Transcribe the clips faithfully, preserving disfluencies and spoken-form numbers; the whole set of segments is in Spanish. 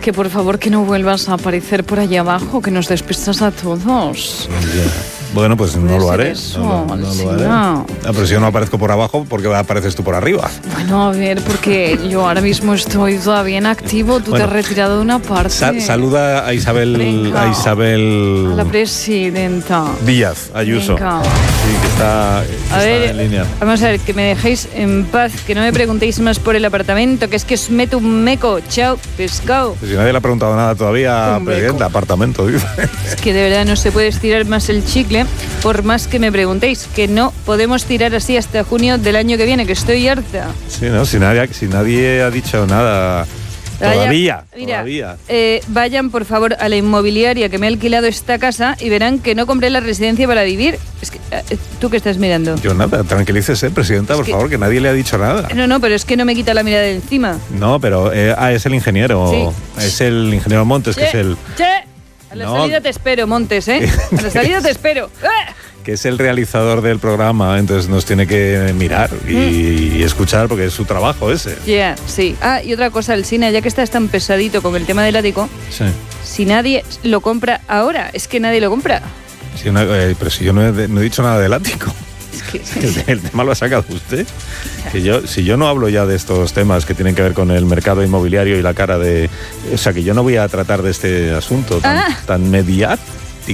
que por favor que no vuelvas a aparecer por allá abajo, que nos despistas a todos. Yeah. Bueno, pues no lo haré. Eso, no, no, no sí, lo haré. no. Ah, pero si yo no aparezco por abajo, ¿por qué apareces tú por arriba? Bueno, a ver, porque yo ahora mismo estoy todavía en activo, tú bueno, te has retirado de una parte. Sa- saluda a Isabel, Venga. a Isabel A la presidenta. Díaz Ayuso. Venga. Sí, que está, que A está ver, en línea. vamos a ver, que me dejéis en paz, que no me preguntéis más por el apartamento, que es que os meto un meco. Chao, pescado. Pues si nadie le ha preguntado nada todavía, Hombre, presidenta, apartamento, dice. Es que de verdad no se puede estirar más el chicle, por más que me preguntéis, que no podemos tirar así hasta junio del año que viene, que estoy harta. Sí, no, si nadie, si nadie ha dicho nada todavía. Vaya, mira, todavía. eh, vayan por favor a la inmobiliaria que me ha alquilado esta casa y verán que no compré la residencia para vivir. Es que, eh, ¿tú qué estás mirando? Yo nada, tranquilícese, presidenta, Es por que- favor, que nadie le ha dicho nada. No, no, pero es que no me quita la mirada de encima. No, pero eh, ah, es el ingeniero, Sí. es el ingeniero Montes, que Che, es el che, a la No. salida te espero, Montes, ¿eh? A la salida te espero. ¡Ah! que es el realizador del programa, entonces nos tiene que mirar y, y escuchar porque es su trabajo ese. Ya, yeah, sí. Ah, y otra cosa, el cine, ya que estás tan pesadito con el tema del ático, Sí. si nadie lo compra ahora, es que nadie lo compra. Sí, una- eh, pero si yo no he, no he dicho nada del ático. Es que, El, el tema lo ha sacado usted. Que yo, si yo no hablo ya de estos temas que tienen que ver con el mercado inmobiliario y la cara de... O sea, que yo no voy a tratar de este asunto tan, Ah. tan mediático.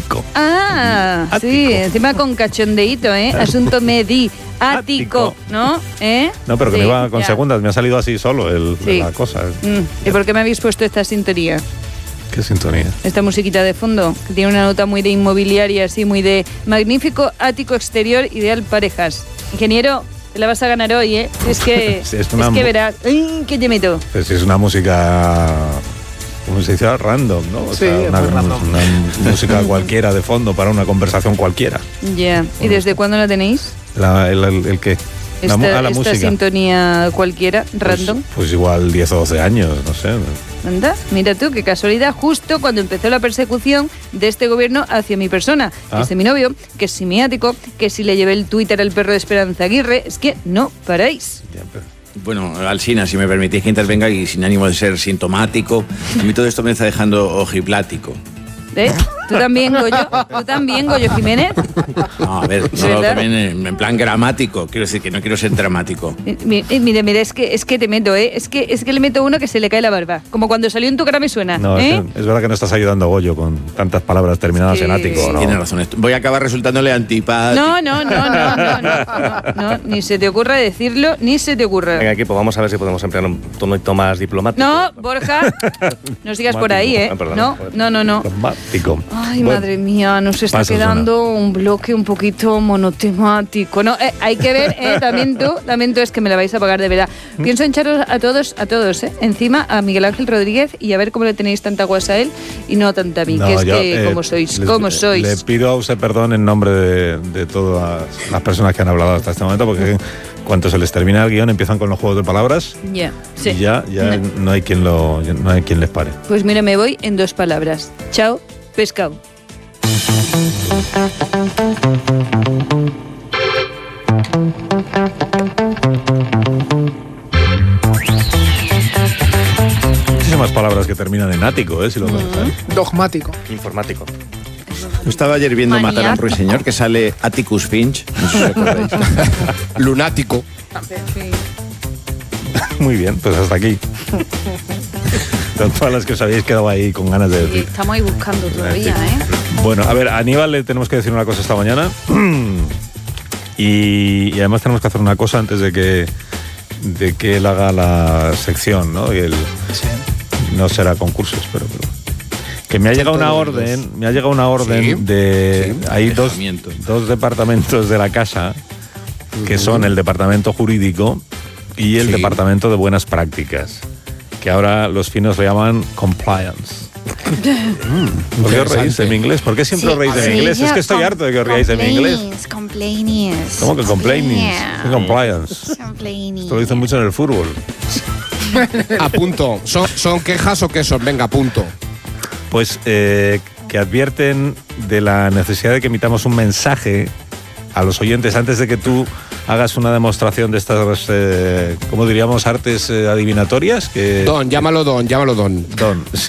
Ah, Ático. sí, encima con cachondeíto, ¿eh? Asunto mediático, Ático. ¿no? ¿Eh? No, pero que Sí, no iba con ya. segundas, me ha salido así solo el, Sí. la cosa. Mm, ¿Y por qué me habéis puesto esta sintonía? Qué sintonía. Esta musiquita de fondo, que tiene una nota muy de inmobiliaria, así, muy de magnífico ático exterior, ideal parejas. Ingeniero, te la vas a ganar hoy, ¿eh? Es que, Sí, es es, una que mu- verás. ¡Ay, qué te meto! Pues es una música... ¿Cómo se dice? Random, ¿no? O Sí, sea, una, muy random. una música cualquiera de fondo para una conversación cualquiera. Ya. ¿Y desde cuándo la tenéis? La, el, el, ¿El qué? La, mu- Esta, ah, la esta música. sintonía cualquiera, Pues- random. Pues, igual diez o doce años, no sé. Anda, mira tú, qué casualidad, justo cuando empezó la persecución de este gobierno hacia mi persona, Ah. que es de mi novio, que es simiático, que si le llevé el Twitter al perro de Esperanza Aguirre, es que no paráis. Ya, pero- Bueno, Alsina, si me permitís que intervenga y sin ánimo de ser sintomático, a mí todo esto me está dejando ojiplático. ¿Eh? ¿Tú también, Goyo? ¿Tú también, Goyo Jiménez? No, a ver, ¿Es no, verdad? también en, en plan gramático, quiero decir que no quiero ser dramático. Eh, mi- eh, Mira, mira, es que, es que te meto, ¿eh? Es que, es que le meto uno que se le cae la barba. Como cuando salió en tu cara me suena, No, ¿eh? es, que es verdad que no estás ayudando a Goyo con tantas palabras terminadas Sí. en ático, ¿no? Tiene razón, esto- voy a acabar resultándole antipático. No, no, no, no, no, no, no, no, ni se te ocurra decirlo, ni se te ocurra. Venga, equipo, vamos a ver si podemos emplear un tonito más diplomático. No, Borja, no sigas por ahí, ¿eh? Ah, perdón, No, joder. no, no, no. Dramático. Ay, Bueno, madre mía, nos está pasos, quedando un bloque un poquito monotemático. No, eh, hay que ver, eh, también tú, también tú es que me la vais a pagar de verdad. Pienso en echaros a todos, a todos, ¿eh? Encima a Miguel Ángel Rodríguez y a ver cómo le tenéis tanta guasa a él y no tanta a mí, no, que es yo, que, eh, ¿cómo sois? les- ¿Cómo sois? Le pido a usted perdón en nombre de, de todas las personas que han hablado hasta este momento, porque cuando se les termina el guión empiezan con los juegos de palabras Ya, sí. y ya, ya No. no. hay quien lo, no hay quien les pare. Pues mira, me voy en dos palabras. Chao, pescado. Muchísimas palabras que terminan en ático, ¿eh? Si lo pensáis. Dogmático. Informático. Yo estaba ayer viendo Maniaco. Matar a un ruiseñor que sale Atticus Finch. No sé si os acordáis. Lunático. Muy bien, pues hasta aquí. Son todas las que os habéis quedado ahí con ganas de decir. Estamos ahí buscando todavía, ¿eh? Bueno, a ver, a Aníbal le tenemos que decir una cosa esta mañana. y, y además tenemos que hacer una cosa antes de que, de que él haga la sección, ¿no? Y él, no será concursos, pero, pero que me ha llegado una orden, me ha llegado una orden Sí, de sí. hay dos, Alejamiento. dos departamentos de la casa que son el departamento jurídico y el Sí. departamento de buenas prácticas, que ahora los finos le llaman compliance. ¿Por qué os reís de mi inglés? ¿Por qué siempre os reís de mi inglés? Es que estoy harto de que os reáis de mi inglés. Complainings. ¿Cómo que complaining? ¿Qué compliance? Complaining. Esto lo dicen mucho en el fútbol. A punto. ¿Son, son quejas o qué son? Venga, a punto. Pues eh, que advierten de la necesidad de que emitamos un mensaje a los oyentes antes de que tú hagas una demostración de estas, eh, ¿cómo diríamos? Artes eh, adivinatorias. Que, Don, llámalo Don, llámalo Don. Don, sí.